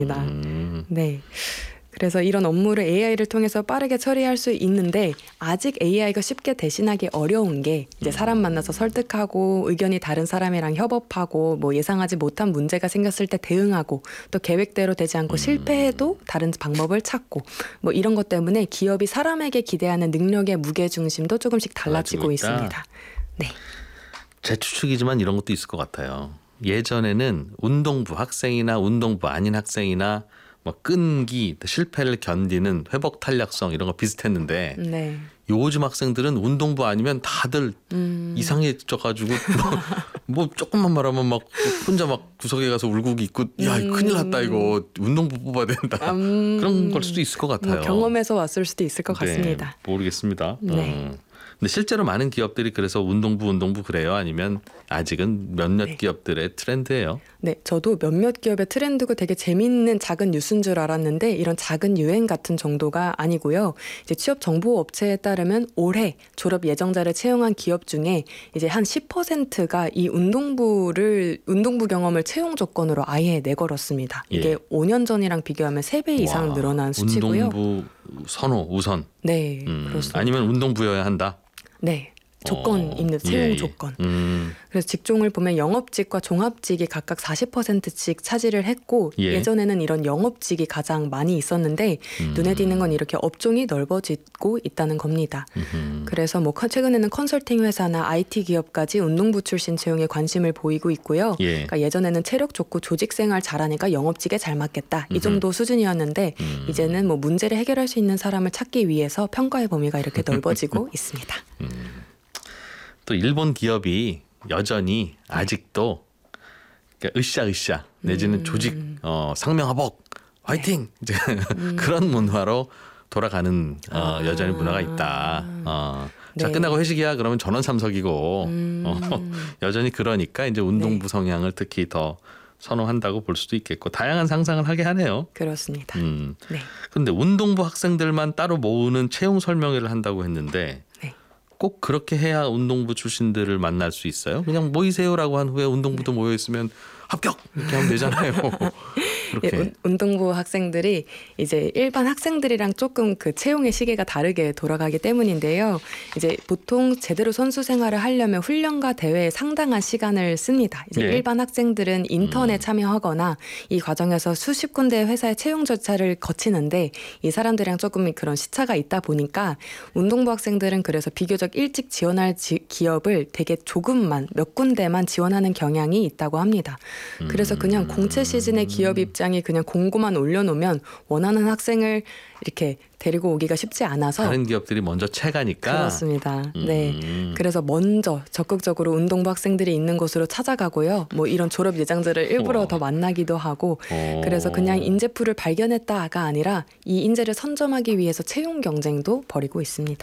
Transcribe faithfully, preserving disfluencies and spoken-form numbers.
음. 네. 그래서 이런 업무를 에이아이를 통해서 빠르게 처리할 수 있는데 아직 에이아이가 쉽게 대신하기 어려운 게 이제 사람 만나서 설득하고 의견이 다른 사람이랑 협업하고 뭐 예상하지 못한 문제가 생겼을 때 대응하고 또 계획대로 되지 않고 실패해도 다른 방법을 찾고 뭐 이런 것 때문에 기업이 사람에게 기대하는 능력의 무게중심도 조금씩 달라지고 달라지고 있다. 있습니다. 네. 제 추측이지만 이런 것도 있을 것 같아요. 예전에는 운동부 학생이나 운동부 아닌 학생이나 뭐 끈기, 실패를 견디는 회복 탄력성 이런 거 비슷했는데 네. 요즘 학생들은 운동부 아니면 다들 음. 이상해져가지고 뭐, 뭐 조금만 말하면 막 혼자 막 구석에 가서 울고 있고 야 음. 큰일 났다 이거 운동부 뽑아야 된다 음. 그런 걸 수도 있을 것 같아요. 뭐 경험에서 왔을 수도 있을 것 같습니다. 네, 모르겠습니다. 네. 음. 근데 실제로 많은 기업들이 그래서 운동부 운동부 그래요? 아니면 아직은 몇몇 네. 기업들의 트렌드예요? 네, 저도 몇몇 기업의 트렌드고 되게 재미있는 작은 뉴스인 줄 알았는데 이런 작은 유행 같은 정도가 아니고요. 이제 취업 정보 업체에 따르면 올해 졸업 예정자를 채용한 기업 중에 이제 한 십 퍼센트가 이 운동부를 운동부 경험을 채용 조건으로 아예 내걸었습니다. 이게 예. 오 년 전이랑 비교하면 세 배 이상 와, 늘어난 수치고요. 운동부 선호 우선. 네, 음, 그렇습니다. 아니면 운동부여야 한다. 네. 조건입니다. 어, 채용 예, 예. 조건. 음, 그래서 직종을 보면 영업직과 종합직이 각각 사십 퍼센트씩 차지를 했고 예. 예전에는 이런 영업직이 가장 많이 있었는데 음. 눈에 띄는 건 이렇게 업종이 넓어지고 있다는 겁니다. 음흠. 그래서 뭐 컨- 최근에는 컨설팅 회사나 아이티 기업까지 운동부 출신 채용에 관심을 보이고 있고요. 예. 그러니까 예전에는 체력 좋고 조직 생활 잘하니까 영업직에 잘 맞겠다. 이 정도 수준이었는데 음. 이제는 뭐 문제를 해결할 수 있는 사람을 찾기 위해서 평가의 범위가 이렇게 넓어지고 있습니다. 또 일본 기업이 여전히 아직도 그러니까 으쌰으쌰 내지는 음. 조직 어, 상명하복 화이팅 이제 그런 문화로 돌아가는 어, 아. 여전히 문화가 있다. 어, 자 네. 끝나고 회식이야 그러면 전원 참석이고 음. 어, 여전히 그러니까 이제 운동부 네. 성향을 특히 더 선호한다고 볼 수도 있겠고 다양한 상상을 하게 하네요. 그렇습니다. 음. 네. 그런데 운동부 학생들만 따로 모으는 채용 설명회를 한다고 했는데 네. 꼭 그렇게 해야 운동부 출신들을 만날 수 있어요? 그냥 모이세요라고 한 후에 운동부도 모여 있으면 합격 이렇게 하면 되잖아요. 예, 그렇게. 운- 운동부 학생들이 이제 일반 학생들이랑 조금 그 채용의 시계가 다르게 돌아가기 때문인데요. 이제 보통 제대로 선수 생활을 하려면 훈련과 대회에 상당한 시간을 씁니다. 이제 네. 일반 학생들은 인턴에 참여하거나 이 과정에서 수십 군데 회사의 채용 절차를 거치는데 이 사람들이랑 조금 그런 시차가 있다 보니까 운동부 학생들은 그래서 비교적 일찍 지원할 지- 기업을 되게 조금만 몇 군데만 지원하는 경향이 있다고 합니다. 그래서 그냥 공채 시즌에 기업 입장이 그냥 공고만 올려놓으면 원하는 학생을 이렇게 데리고 오기가 쉽지 않아서 다른 기업들이 먼저 채가니까. 그렇습니다. 네. 음. 그래서 먼저 적극적으로 운동부 학생들이 있는 곳으로 찾아가고요. 뭐 이런 졸업 예정자를 일부러 우와. 더 만나기도 하고 어. 그래서 그냥 인재풀을 발견했다가 아니라 이 인재를 선점하기 위해서 채용 경쟁도 벌이고 있습니다.